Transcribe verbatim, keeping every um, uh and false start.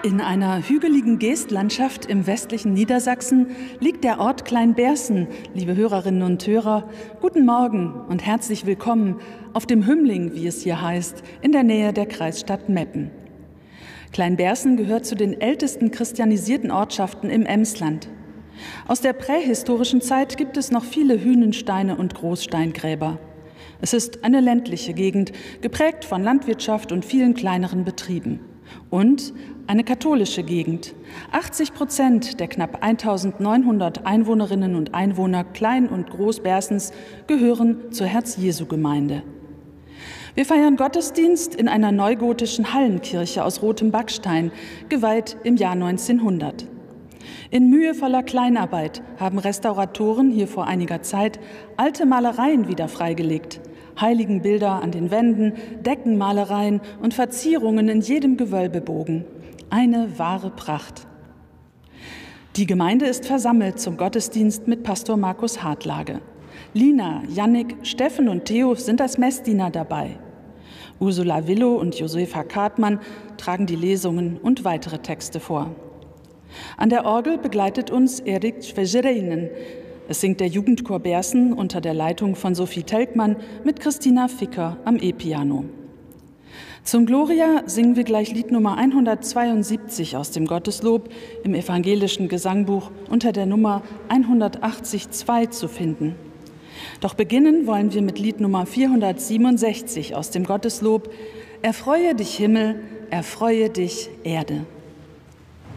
In einer hügeligen Geestlandschaft im westlichen Niedersachsen liegt der Ort Kleinberßen. Liebe Hörerinnen und Hörer, guten Morgen und herzlich willkommen auf dem Hümmling, wie es hier heißt, in der Nähe der Kreisstadt Meppen. Kleinberßen gehört zu den ältesten christianisierten Ortschaften im Emsland. Aus der prähistorischen Zeit gibt es noch viele Hünensteine und Großsteingräber. Es ist eine ländliche Gegend, geprägt von Landwirtschaft und vielen kleineren Betrieben. Und eine katholische Gegend. achtzig Prozent der knapp eintausendneunhundert Einwohnerinnen und Einwohner Klein- und Großbersens gehören zur Herz-Jesu-Gemeinde. Wir feiern Gottesdienst in einer neugotischen Hallenkirche aus rotem Backstein, geweiht im Jahr neunzehnhundert. In mühevoller Kleinarbeit haben Restauratoren hier vor einiger Zeit alte Malereien wieder freigelegt. Heiligenbilder an den Wänden, Deckenmalereien und Verzierungen in jedem Gewölbebogen. Eine wahre Pracht. Die Gemeinde ist versammelt zum Gottesdienst mit Pastor Markus Hartlage. Lina, Jannik, Steffen und Theo sind als Messdiener dabei. Ursula Willow und Josefa Kartmann tragen die Lesungen und weitere Texte vor. An der Orgel begleitet uns Erik Schwejereinen. Es singt der Jugendchor Berßen unter der Leitung von Sophie Telkmann mit Christina Ficker am E-Piano. Zum Gloria singen wir gleich Lied Nummer hundertzweiundsiebzig aus dem Gotteslob im evangelischen Gesangbuch unter der Nummer hundertachtzig zwei zu finden. Doch beginnen wollen wir mit Lied Nummer vierhundertsiebenundsechzig aus dem Gotteslob Erfreue dich Himmel, erfreue dich Erde.